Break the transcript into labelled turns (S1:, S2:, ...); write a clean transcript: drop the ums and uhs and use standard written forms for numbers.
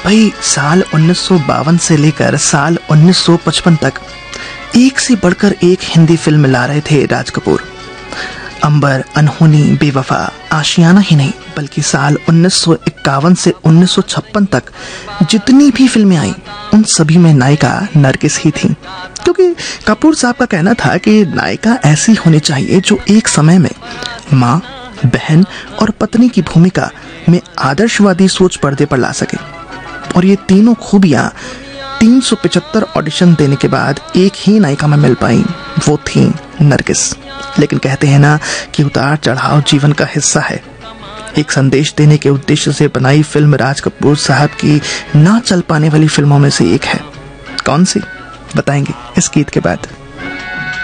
S1: भाई साल 1952 से लेकर साल 1955 तक एक से बढ़कर एक हिंदी फिल्म ला रहे थे राज कपूर। अंबर, अनहोनी, बेवफा, आशियाना ही नहीं बल्कि साल 1951 से 1956 तक जितनी भी फिल्में आई उन सभी में नायिका नरगिस ही थी, क्योंकि कपूर साहब का कहना था कि नायिका ऐसी होनी चाहिए जो एक समय में माँ, बहन और पत्नी की भूमिका में आदर्शवादी सोच पर्दे पर ला सके। और ये तीनों खूबियां 375 ऑडिशन देने के बाद एक ही नायिका में मिल पाई, वो थी नरगिस। लेकिन कहते हैं ना कि उतार चढ़ाव जीवन का हिस्सा है। एक संदेश देने के उद्देश्य से बनाई फिल्म राज कपूर साहब की ना चल पाने वाली फिल्मों में से एक है। कौन सी, बताएंगे इस गीत के बाद।